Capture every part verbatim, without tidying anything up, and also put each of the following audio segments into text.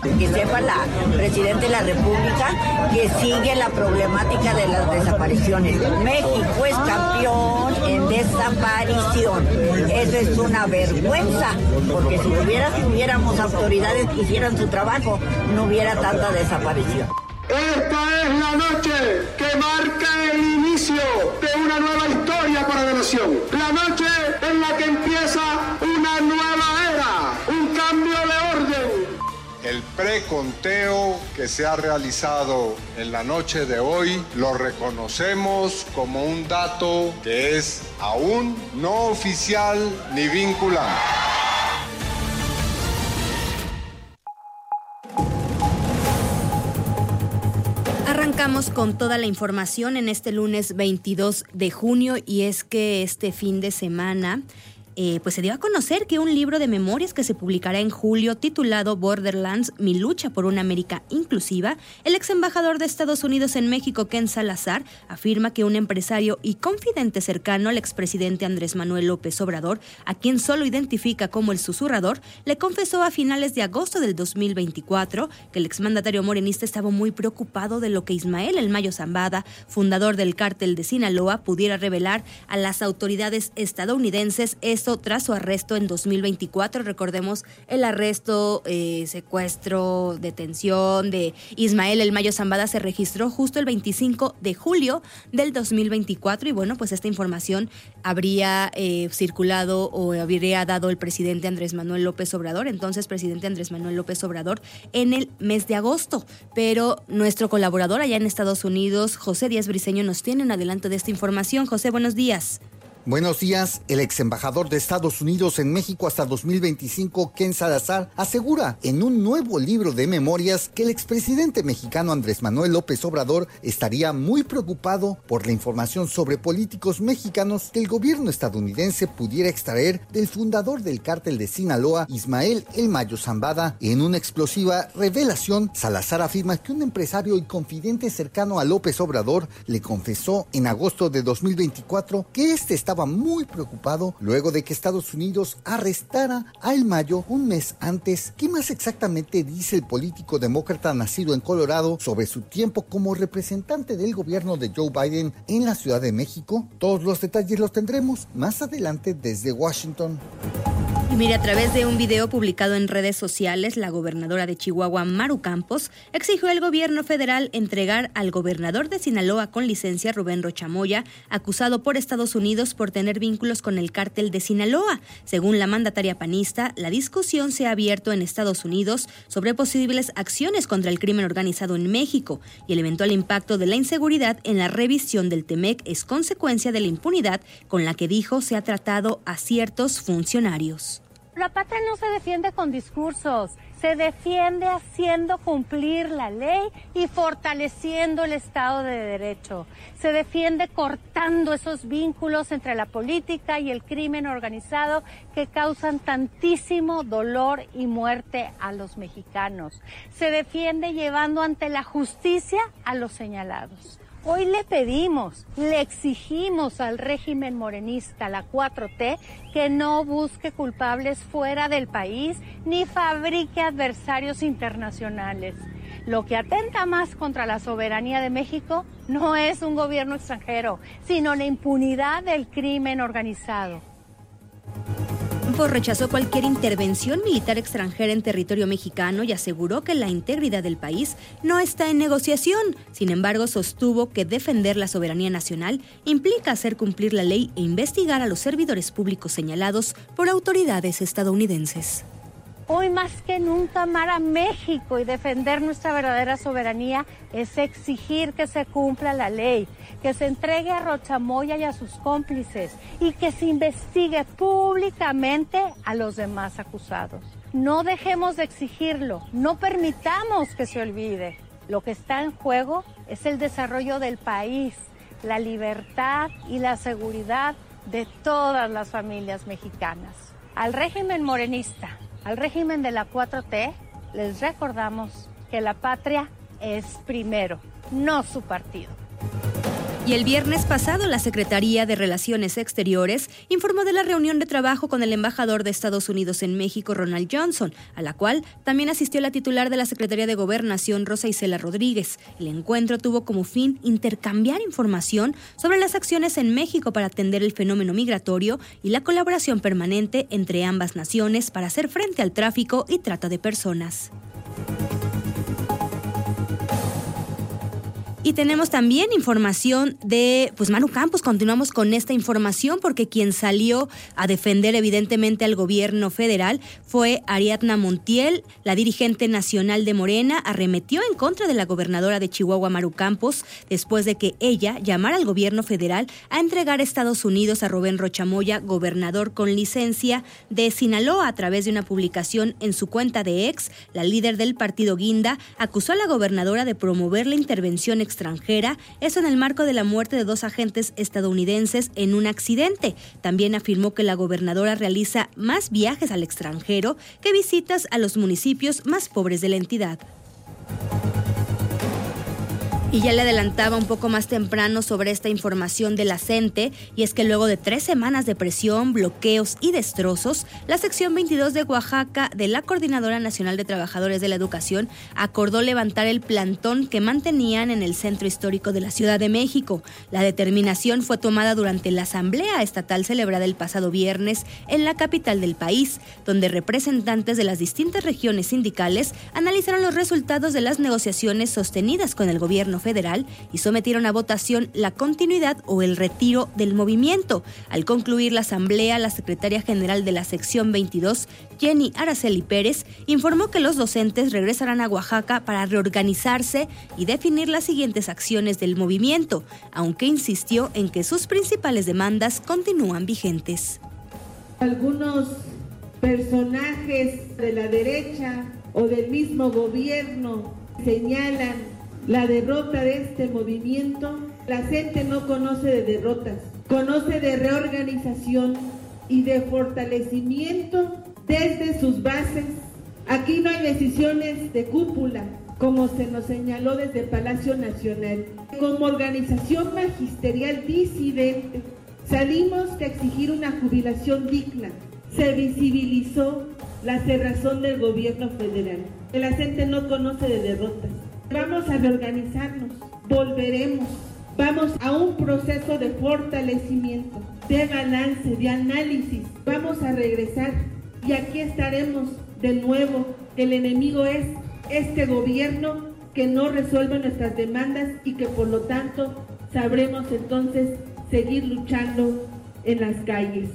Que sepa la Presidenta de la República que sigue la problemática de las desapariciones. México es campeón en desaparición. Eso es una vergüenza, porque si hubiera, tuviéramos autoridades que hicieran su trabajo, no hubiera tanta desaparición. Esta es la noche que marca el inicio de una nueva historia para la nación. La noche en la que empieza una nueva era, un cambio de orden. El preconteo que se ha realizado en la noche de hoy lo reconocemos como un dato que es aún no oficial ni vinculante. Arrancamos con toda la información en este lunes veintidós de junio y es que este fin de semana Eh, pues se dio a conocer que un libro de memorias que se publicará en julio titulado Borderlands, mi lucha por una América inclusiva, el ex embajador de Estados Unidos en México, Ken Salazar, afirma que un empresario y confidente cercano al expresidente Andrés Manuel López Obrador, a quien solo identifica como el susurrador, le confesó a finales de agosto del dos mil veinticuatro que el exmandatario morenista estaba muy preocupado de lo que Ismael El Mayo Zambada, fundador del cártel de Sinaloa, pudiera revelar a las autoridades estadounidenses, esto tras su arresto en dos mil veinticuatro. Recordemos el arresto, eh, secuestro, detención de Ismael El Mayo Zambada se registró justo el veinticinco de julio del dos mil veinticuatro y bueno, pues esta información habría eh, circulado o habría dado el presidente Andrés Manuel López Obrador, entonces presidente Andrés Manuel López Obrador, en el mes de agosto. Pero nuestro colaborador allá en Estados Unidos, José Díaz Briceño, nos tiene un adelanto de esta información. José, buenos días. Buenos días. El ex embajador de Estados Unidos en México hasta dos mil veinticinco, Ken Salazar, asegura en un nuevo libro de memorias que el expresidente mexicano Andrés Manuel López Obrador estaría muy preocupado por la información sobre políticos mexicanos que el gobierno estadounidense pudiera extraer del fundador del cártel de Sinaloa, Ismael El Mayo Zambada. En una explosiva revelación, Salazar afirma que un empresario y confidente cercano a López Obrador le confesó en agosto de dos mil veinticuatro que este estaba muy preocupado luego de que Estados Unidos arrestara a El Mayo un mes antes. ¿Qué más exactamente dice el político demócrata nacido en Colorado sobre su tiempo como representante del gobierno de Joe Biden en la Ciudad de México? Todos los detalles los tendremos más adelante desde Washington. Y mire, a través de un video publicado en redes sociales, la gobernadora de Chihuahua, Maru Campos, exigió al gobierno federal entregar al gobernador de Sinaloa con licencia, Rubén Rocha Moya, acusado por Estados Unidos por tener vínculos con el cártel de Sinaloa. Según la mandataria panista, la discusión se ha abierto en Estados Unidos sobre posibles acciones contra el crimen organizado en México y el eventual impacto de la inseguridad en la revisión del Temec es consecuencia de la impunidad con la que dijo se ha tratado a ciertos funcionarios. La patria no se defiende con discursos, se defiende haciendo cumplir la ley y fortaleciendo el Estado de Derecho. Se defiende cortando esos vínculos entre la política y el crimen organizado que causan tantísimo dolor y muerte a los mexicanos. Se defiende llevando ante la justicia a los señalados. Hoy le pedimos, le exigimos al régimen morenista, la cuatro T, que no busque culpables fuera del país ni fabrique adversarios internacionales. Lo que atenta más contra la soberanía de México no es un gobierno extranjero, sino la impunidad del crimen organizado. Rechazó cualquier intervención militar extranjera en territorio mexicano y aseguró que la integridad del país no está en negociación. Sin embargo, sostuvo que defender la soberanía nacional implica hacer cumplir la ley e investigar a los servidores públicos señalados por autoridades estadounidenses. Hoy más que nunca amar a México y defender nuestra verdadera soberanía es exigir que se cumpla la ley, que se entregue a Rocha Moya y a sus cómplices y que se investigue públicamente a los demás acusados. No dejemos de exigirlo, no permitamos que se olvide. Lo que está en juego es el desarrollo del país, la libertad y la seguridad de todas las familias mexicanas. Al régimen morenista, al régimen de la cuatro T, les recordamos que la patria es primero, no su partido. Y el viernes pasado, la Secretaría de Relaciones Exteriores informó de la reunión de trabajo con el embajador de Estados Unidos en México, Ronald Johnson, a la cual también asistió la titular de la Secretaría de Gobernación, Rosa Isela Rodríguez. El encuentro tuvo como fin intercambiar información sobre las acciones en México para atender el fenómeno migratorio y la colaboración permanente entre ambas naciones para hacer frente al tráfico y trata de personas. Y tenemos también información de pues Manu Campos. Continuamos con esta información porque quien salió a defender evidentemente al gobierno federal fue Ariadna Montiel, la dirigente nacional de Morena. Arremetió en contra de la gobernadora de Chihuahua, Manu Campos, después de que ella llamara al gobierno federal a entregar a Estados Unidos a Rubén Rocha Moya, gobernador con licencia de Sinaloa. A través de una publicación en su cuenta de ex, la líder del partido Guinda acusó a la gobernadora de promover la intervención extranjera extranjera, eso en el marco de la muerte de dos agentes estadounidenses en un accidente. También afirmó que la gobernadora realiza más viajes al extranjero que visitas a los municipios más pobres de la entidad. Y ya le adelantaba un poco más temprano sobre esta información de la CENTE, y es que luego de tres semanas de presión, bloqueos y destrozos, la sección veintidós de Oaxaca de la Coordinadora Nacional de Trabajadores de la Educación acordó levantar el plantón que mantenían en el centro histórico de la Ciudad de México. La determinación fue tomada durante la asamblea estatal celebrada el pasado viernes en la capital del país, donde representantes de las distintas regiones sindicales analizaron los resultados de las negociaciones sostenidas con el gobierno federal y sometieron a votación la continuidad o el retiro del movimiento. Al concluir la asamblea, la secretaria general de la sección veintidós, Jenny Araceli Pérez, informó que los docentes regresarán a Oaxaca para reorganizarse y definir las siguientes acciones del movimiento, aunque insistió en que sus principales demandas continúan vigentes. Algunos personajes de la derecha o del mismo gobierno señalan la derrota de este movimiento. La gente no conoce de derrotas, conoce de reorganización y de fortalecimiento desde sus bases. Aquí no hay decisiones de cúpula, como se nos señaló desde Palacio Nacional. Como organización magisterial disidente, salimos a exigir una jubilación digna. Se visibilizó la cerrazón del gobierno federal. La gente no conoce de derrotas. Vamos a reorganizarnos, volveremos, vamos a un proceso de fortalecimiento, de balance, de análisis. Vamos a regresar y aquí estaremos de nuevo. El enemigo es este gobierno que no resuelve nuestras demandas y que por lo tanto sabremos entonces seguir luchando en las calles.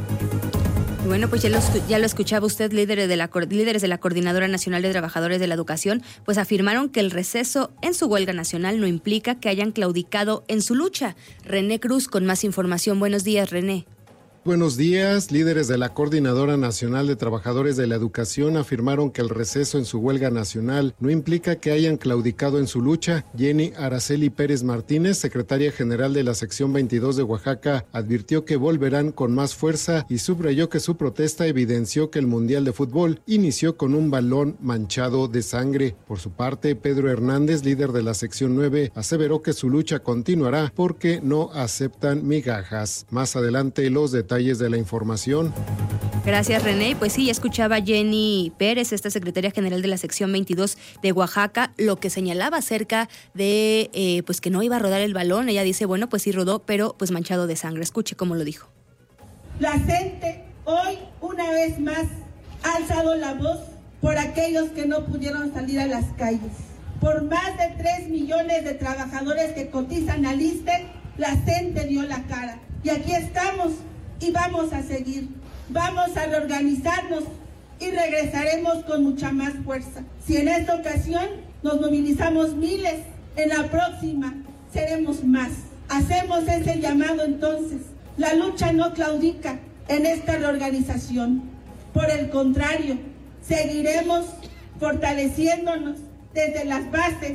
Bueno, pues ya lo, ya lo escuchaba usted, líderes de, la, líderes de la Coordinadora Nacional de Trabajadores de la Educación, pues afirmaron que el receso en su huelga nacional no implica que hayan claudicado en su lucha. René Cruz con más información. Buenos días, René. Buenos días. Líderes de la Coordinadora Nacional de Trabajadores de la Educación afirmaron que el receso en su huelga nacional no implica que hayan claudicado en su lucha. Jenny Araceli Pérez Martínez, secretaria general de la sección veintidós de Oaxaca, advirtió que volverán con más fuerza y subrayó que su protesta evidenció que el Mundial de Fútbol inició con un balón manchado de sangre. Por su parte, Pedro Hernández, líder de la sección nueve, aseveró que su lucha continuará porque no aceptan migajas. Más adelante, los detalles de la información. Gracias, René. Pues sí, ya escuchaba Jenny Pérez, esta secretaria general de la sección veintidós de Oaxaca, lo que señalaba acerca de eh, pues que no iba a rodar el balón. Ella dice, bueno, pues sí rodó, pero pues manchado de sangre. Escuche cómo lo dijo. La gente hoy, una vez más, ha alzado la voz por aquellos que no pudieron salir a las calles. Por más de tres millones de trabajadores que cotizan al ISSSTE, la gente dio la cara. Y aquí estamos y vamos a seguir. Vamos a reorganizarnos y regresaremos con mucha más fuerza. Si en esta ocasión nos movilizamos miles, en la próxima seremos más. Hacemos ese llamado entonces. La lucha no claudica en esta reorganización. Por el contrario, seguiremos fortaleciéndonos desde las bases.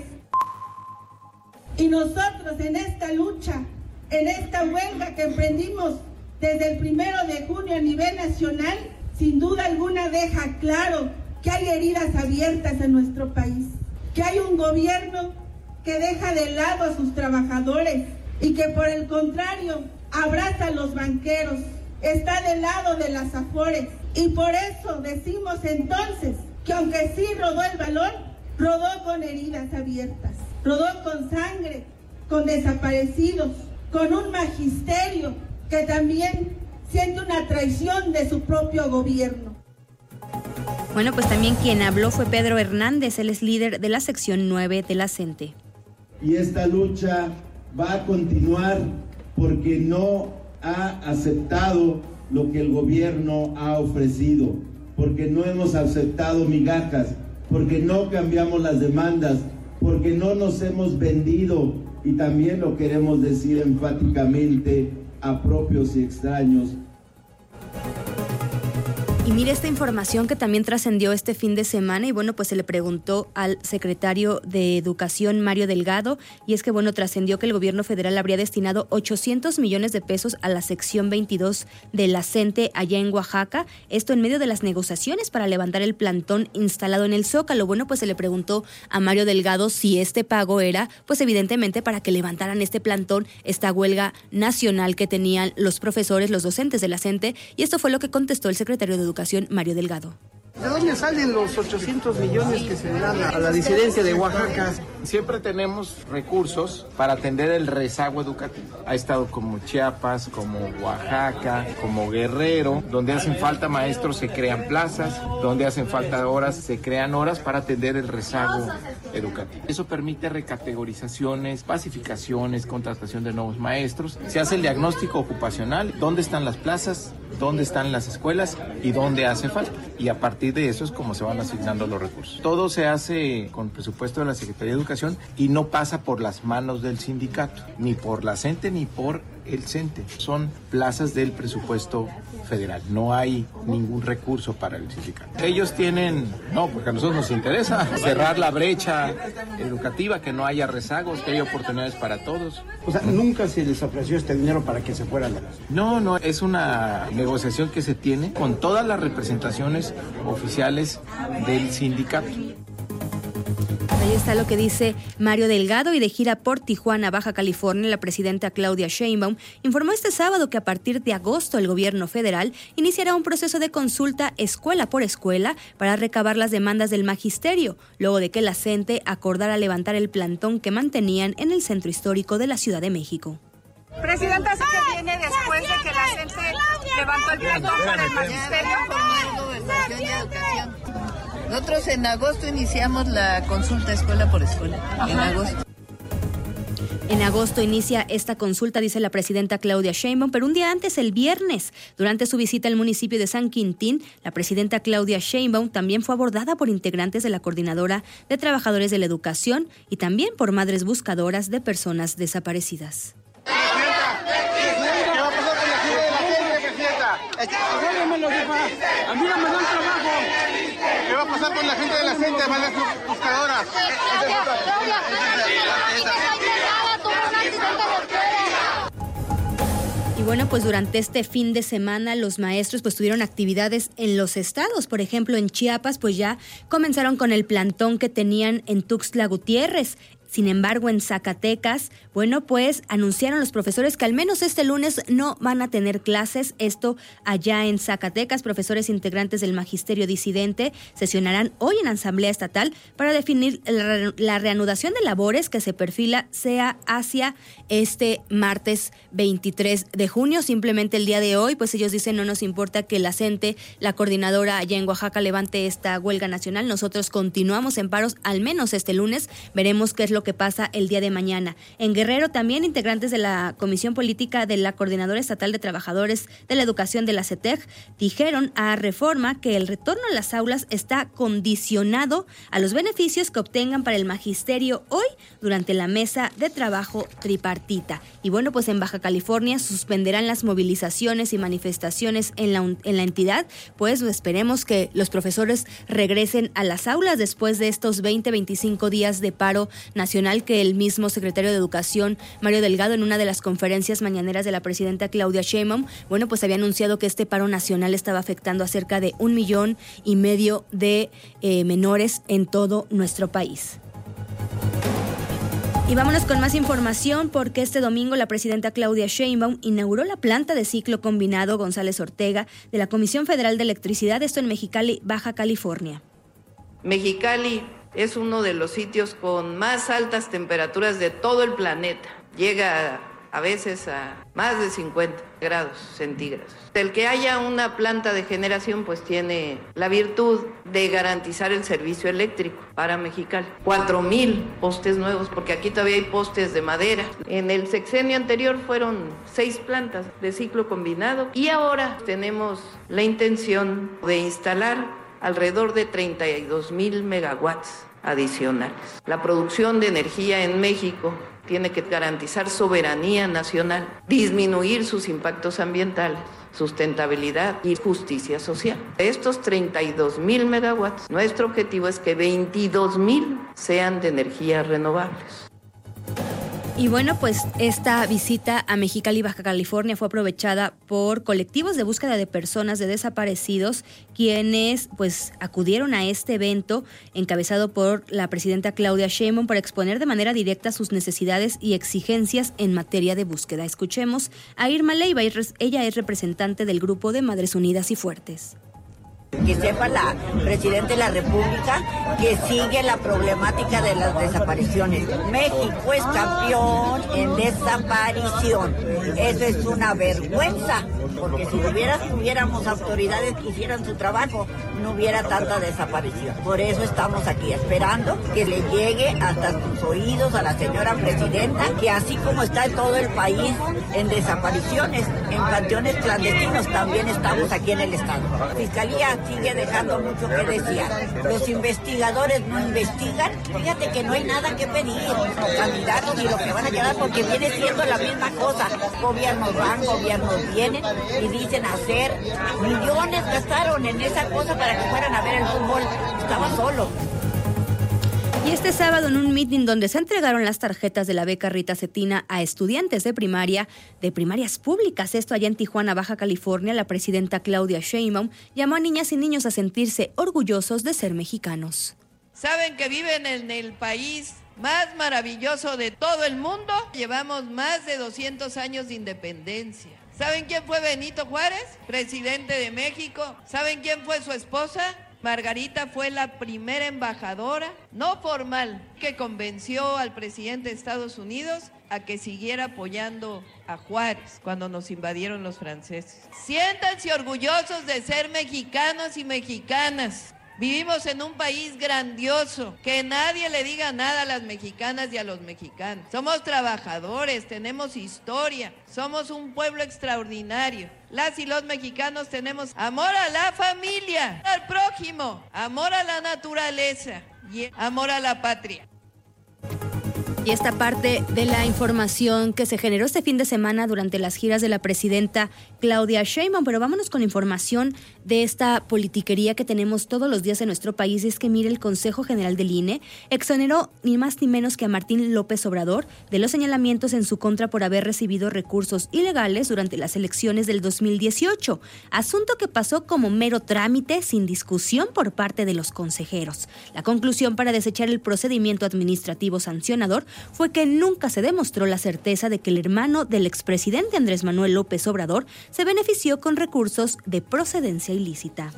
Y nosotros en esta lucha, en esta huelga que emprendimos desde el primero de junio a nivel nacional, sin duda alguna deja claro que hay heridas abiertas en nuestro país, que hay un gobierno que deja de lado a sus trabajadores, y que por el contrario abraza a los banqueros, está del lado de las Afores. Y por eso decimos entonces que aunque sí rodó el balón, rodó con heridas abiertas, rodó con sangre, con desaparecidos, con un magisterio que también siente una traición de su propio gobierno. Bueno, pues también quien habló fue Pedro Hernández, él es líder de la sección nueve de la CENTE. Y esta lucha va a continuar porque no ha aceptado lo que el gobierno ha ofrecido, porque no hemos aceptado migajas, porque no cambiamos las demandas, porque no nos hemos vendido, y también lo queremos decir enfáticamente, a propios y extraños. Y mire esta información que también trascendió este fin de semana y bueno, pues se le preguntó al secretario de Educación, Mario Delgado, y es que bueno, trascendió que el gobierno federal habría destinado ochocientos millones de pesos a la sección veintidós de la CENTE allá en Oaxaca, esto en medio de las negociaciones para levantar el plantón instalado en el Zócalo. Bueno, pues se le preguntó a Mario Delgado si este pago era, pues evidentemente para que levantaran este plantón, esta huelga nacional que tenían los profesores, los docentes de la CENTE, y esto fue lo que contestó el secretario de Educación, Mario Delgado. ¿De dónde salen los ochocientos millones que se le dan a la disidencia de Oaxaca? Siempre tenemos recursos para atender el rezago educativo. Ha estado como Chiapas, como Oaxaca, como Guerrero, donde hacen falta maestros se crean plazas, donde hacen falta horas se crean horas para atender el rezago educativo. Eso permite recategorizaciones, pacificaciones, contratación de nuevos maestros. Se hace el diagnóstico ocupacional, dónde están las plazas, dónde están las escuelas y dónde hace falta. Y a partir de eso es como se van asignando los recursos. Todo se hace con presupuesto de la Secretaría de Educación y no pasa por las manos del sindicato, ni por la CENTE ni por el CENTE. Son plazas del presupuesto federal. No hay ningún recurso para el sindicato. Ellos tienen, no, porque a nosotros nos interesa cerrar la brecha educativa, que no haya rezagos, que haya oportunidades para todos. O sea, nunca se les ofreció este dinero para que se fueran de las... No, no, es una negociación que se tiene con todas las representaciones oficiales del sindicato. Ahí está lo que dice Mario Delgado. Y de gira por Tijuana, Baja California, la presidenta Claudia Sheinbaum informó este sábado que a partir de agosto el gobierno federal iniciará un proceso de consulta escuela por escuela para recabar las demandas del magisterio, luego de que la CENTE acordara levantar el plantón que mantenían en el centro histórico de la Ciudad de México. Presidenta, ¿sí que viene después de que la CENTE levantó el plantón para el magisterio? Gobernación y Educación. Nosotros en agosto iniciamos la consulta escuela por escuela. Ajá. En agosto. En agosto inicia esta consulta, dice la presidenta Claudia Sheinbaum, pero un día antes, el viernes, durante su visita al municipio de San Quintín, la presidenta Claudia Sheinbaum también fue abordada por integrantes de la Coordinadora de Trabajadores de la Educación y también por madres buscadoras de personas desaparecidas. ¿Qué va a pasar con la gente de la gente, presidenta? A mí no me dan trabajo. ¿Qué va a pasar con la gente de la gente, madres buscadoras? Y bueno, pues durante este fin de semana los maestros pues tuvieron actividades en los estados. Por ejemplo, en Chiapas pues ya comenzaron con el plantón que tenían en Tuxtla Gutiérrez. Sin embargo, en Zacatecas, bueno, pues anunciaron los profesores que al menos este lunes no van a tener clases. Esto allá en Zacatecas, profesores integrantes del magisterio disidente sesionarán hoy en Asamblea Estatal para definir la reanudación de labores que se perfila sea hacia este martes veintitrés de junio. Simplemente el día de hoy, pues ellos dicen no nos importa que la CENTE, la coordinadora allá en Oaxaca, levante esta huelga nacional. Nosotros continuamos en paros al menos este lunes. Veremos qué es lo que pasa el día de mañana. En Guerrero también integrantes de la Comisión Política de la Coordinadora Estatal de Trabajadores de la Educación de la CETEG dijeron a Reforma que el retorno a las aulas está condicionado a los beneficios que obtengan para el magisterio hoy durante la mesa de trabajo tripartita. Y bueno, pues en Baja California suspenderán las movilizaciones y manifestaciones en la, en la entidad, pues esperemos que los profesores regresen a las aulas después de estos veinte, veinticinco días de paro nacional que el mismo secretario de Educación, Mario Delgado, en una de las conferencias mañaneras de la presidenta Claudia Sheinbaum, bueno, pues había anunciado que este paro nacional estaba afectando a cerca de un millón y medio de eh, menores en todo nuestro país. Y vámonos con más información porque este domingo la presidenta Claudia Sheinbaum inauguró la planta de ciclo combinado González Ortega de la Comisión Federal de Electricidad, esto en Mexicali, Baja California. Mexicali es uno de los sitios con más altas temperaturas de todo el planeta. Llega a veces a más de cincuenta grados centígrados. El que haya una planta de generación pues tiene la virtud de garantizar el servicio eléctrico para Mexicali. Cuatro mil postes nuevos, porque aquí todavía hay postes de madera. En el sexenio anterior fueron seis plantas de ciclo combinado y ahora tenemos la intención de instalar alrededor de treinta y dos mil megawatts adicionales. La producción de energía en México tiene que garantizar soberanía nacional, disminuir sus impactos ambientales, sustentabilidad y justicia social. De estos treinta y dos mil megawatts, nuestro objetivo es que veintidós mil sean de energías renovables. Y bueno, pues esta visita a Mexicali, Baja California, fue aprovechada por colectivos de búsqueda de personas de desaparecidos, quienes pues acudieron a este evento encabezado por la presidenta Claudia Sheinbaum para exponer de manera directa sus necesidades y exigencias en materia de búsqueda. Escuchemos a Irma Leiva, ella es representante del grupo de Madres Unidas y Fuertes. Que sepa la Presidenta de la República que sigue la problemática de las desapariciones. México es campeón en desaparición. Eso es una vergüenza, porque si hubiera, tuviéramos autoridades que hicieran su trabajo, no hubiera tanta desaparición. Por eso estamos aquí esperando que le llegue hasta sus oídos a la señora Presidenta, que así como está en todo el país en desapariciones, en panteones clandestinos, también estamos aquí en el Estado. Fiscalía sigue dejando mucho que desear. Los investigadores no investigan. Fíjate que no hay nada que pedir los candidatos ni lo que van a quedar, porque viene siendo la misma cosa. Gobiernos van, gobiernos vienen y dicen hacer. Millones gastaron en esa cosa para que fueran a ver el fútbol. Estaba solo. Y este sábado, en un meeting donde se entregaron las tarjetas de la beca Rita Cetina a estudiantes de primaria, de primarias públicas, esto allá en Tijuana, Baja California, la presidenta Claudia Sheinbaum llamó a niñas y niños a sentirse orgullosos de ser mexicanos. ¿Saben que viven en el país más maravilloso de todo el mundo? Llevamos más de doscientos años de independencia. ¿Saben quién fue Benito Juárez, presidente de México? ¿Saben quién fue su esposa? Margarita fue la primera embajadora, no formal, que convenció al presidente de Estados Unidos a que siguiera apoyando a Juárez cuando nos invadieron los franceses. Siéntanse orgullosos de ser mexicanos y mexicanas. Vivimos en un país grandioso, que nadie le diga nada a las mexicanas y a los mexicanos. Somos trabajadores, tenemos historia, somos un pueblo extraordinario. Las y los mexicanos tenemos amor a la familia, al prójimo, amor a la naturaleza y amor a la patria. Y esta parte de la información que se generó este fin de semana durante las giras de la presidenta Claudia Sheinbaum, pero vámonos con información de esta politiquería que tenemos todos los días en nuestro país. Y es que, mire, el Consejo General del I N E exoneró ni más ni menos que a Martín López Obrador de los señalamientos en su contra por haber recibido recursos ilegales durante las elecciones del dos mil dieciocho, asunto que pasó como mero trámite sin discusión por parte de los consejeros. La conclusión para desechar el procedimiento administrativo sancionador fue que nunca se demostró la certeza de que el hermano del expresidente Andrés Manuel López Obrador se benefició con recursos de procedencia ilícita.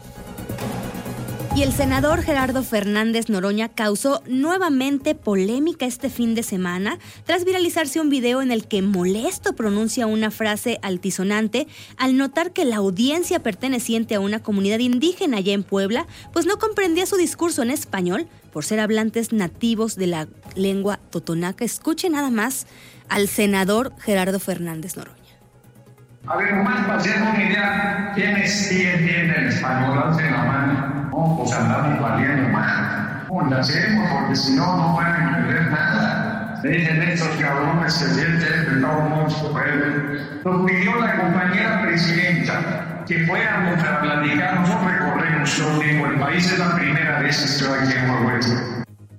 Y el senador Gerardo Fernández Noroña causó nuevamente polémica este fin de semana tras viralizarse un video en el que molesto pronuncia una frase altisonante al notar que la audiencia perteneciente a una comunidad indígena allá en Puebla pues no comprendía su discurso en español por ser hablantes nativos de la lengua totonaca. Escuche nada más al senador Gerardo Fernández Noroña. A ver, nomás para hacernos una idea, ¿quiénes sí entienden español? Alcen la mano. No, pues andamos valiendo más. ¿Cómo le hacemos? Porque si no, no van a entender nada. Le dicen estos cabrones que sienten de todo mundo se puede. Nos pidió la compañera presidenta que fuéramos a platicar, no recorremos, yo digo, el país es la primera vez que estoy aquí en Huehuetlán.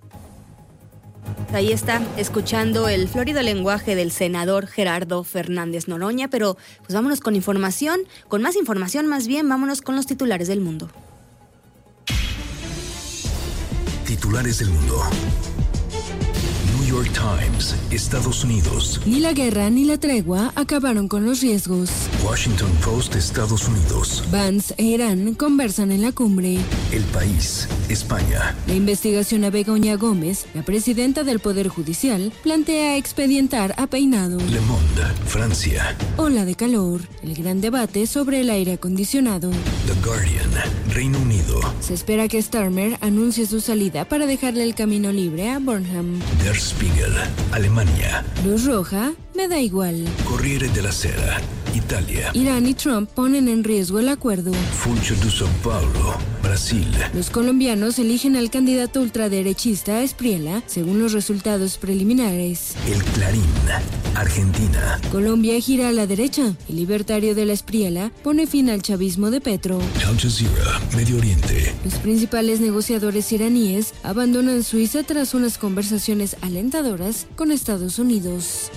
Ahí está, escuchando el florido lenguaje del senador Gerardo Fernández Noroña, pero pues vámonos con información, con más información más bien, vámonos con los titulares del mundo. Titulares del mundo. Muy York Times, Estados Unidos. Ni la guerra ni la tregua acabaron con los riesgos. Washington Post, Estados Unidos. Vance e Irán conversan en la cumbre. El País, España. La investigación a Begoña Gómez, la presidenta del Poder Judicial, plantea expedientar a Peinado. Le Monde, Francia. Ola de calor, el gran debate sobre el aire acondicionado. The Guardian, Reino Unido. Se espera que Starmer anuncie su salida para dejarle el camino libre a Burnham. Der Spiegel, Alemania. Luz roja, me da igual. Corriere della Sera, Italia. Irán y Trump ponen en riesgo el acuerdo. Funcho de São Paulo, Brasil. Los colombianos eligen al candidato ultraderechista Espriella, según los resultados preliminares. El Clarín, Argentina. Colombia gira a la derecha. El libertario de la Espriella pone fin al chavismo de Petro. Al Jazeera, Medio Oriente. Los principales negociadores iraníes abandonan Suiza tras unas conversaciones alentadoras con Estados Unidos.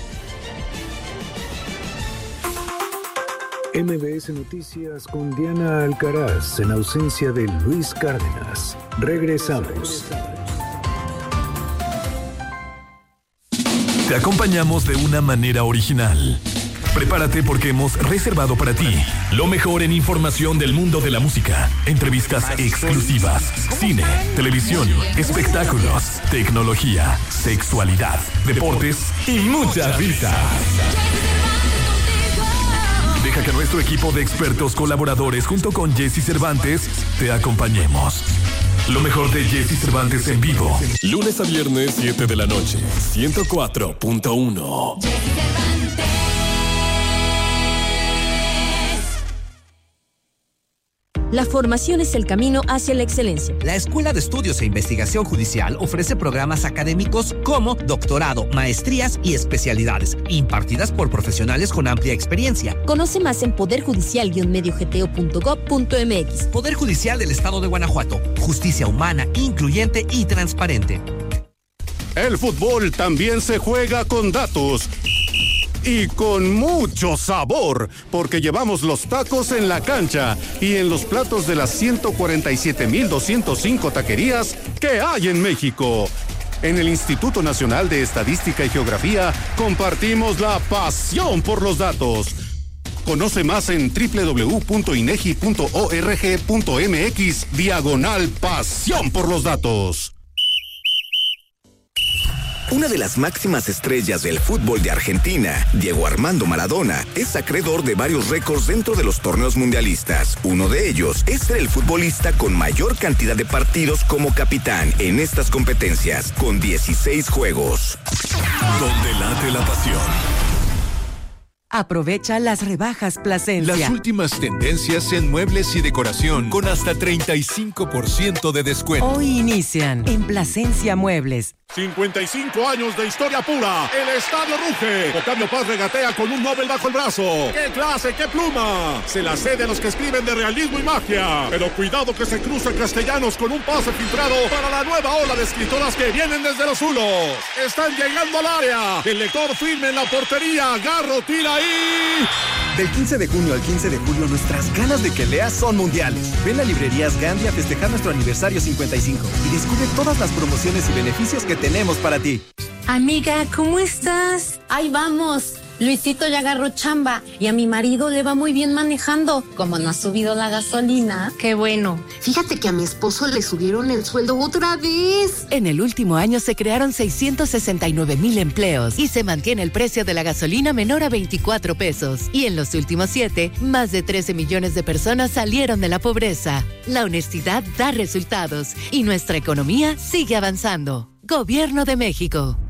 M B S Noticias con Diana Alcaraz en ausencia de Luis Cárdenas. Regresamos. Te acompañamos de una manera original. Prepárate porque hemos reservado para ti lo mejor en información del mundo de la música, entrevistas exclusivas, cine, televisión, espectáculos, tecnología, sexualidad, deportes y muchas risas. Deja que nuestro equipo de expertos colaboradores junto con Jesse Cervantes te acompañemos. Lo mejor de Jesse Cervantes en vivo. Lunes a viernes, siete de la noche. ciento cuatro punto uno. La formación es el camino hacia la excelencia. La Escuela de Estudios e Investigación Judicial ofrece programas académicos como doctorado, maestrías y especialidades, impartidas por profesionales con amplia experiencia. Conoce más en poder judicial guion medio g t o punto gob punto m x. Poder Judicial del Estado de Guanajuato. Justicia humana, incluyente y transparente. El fútbol también se juega con datos. Y con mucho sabor, porque llevamos los tacos en la cancha y en los platos de las ciento cuarenta y siete mil doscientos cinco taquerías que hay en México. En el Instituto Nacional de Estadística y Geografía compartimos la pasión por los datos. Conoce más en doble u doble u doble u punto inegi punto org punto m x diagonal pasión por los datos. Una de las máximas estrellas del fútbol de Argentina, Diego Armando Maradona, es acreedor de varios récords dentro de los torneos mundialistas. Uno de ellos es ser el futbolista con mayor cantidad de partidos como capitán en estas competencias, con dieciséis juegos. Donde late la pasión. Aprovecha las rebajas Plasencia. Las últimas tendencias en muebles y decoración con hasta treinta y cinco por ciento de descuento. Hoy inician en Plasencia Muebles. cincuenta y cinco años de historia pura. El estadio ruge. Octavio Paz regatea con un Nobel bajo el brazo. ¡Qué clase, qué pluma! Se la cede a los que escriben de realismo y magia. Pero cuidado que se cruzan castellanos con un pase filtrado para la nueva ola de escritoras que vienen desde los Zulos. Están llegando al área. El lector firme en la portería. Garro tira ahí. Del quince de junio al quince de julio, nuestras ganas de que leas son mundiales. Ven a Librerías Gandhi a festejar nuestro aniversario cincuenta y cinco y descubre todas las promociones y beneficios que tenemos para ti. Amiga, ¿cómo estás? Ahí vamos. Luisito ya agarró chamba y a mi marido le va muy bien manejando. Como no ha subido la gasolina. Qué bueno. Fíjate que a mi esposo le subieron el sueldo otra vez. En el último año se crearon seiscientos sesenta y nueve mil empleos y se mantiene el precio de la gasolina menor a veinticuatro pesos. Y en los últimos siete, más de trece millones de personas salieron de la pobreza. La honestidad da resultados y nuestra economía sigue avanzando. Gobierno de México.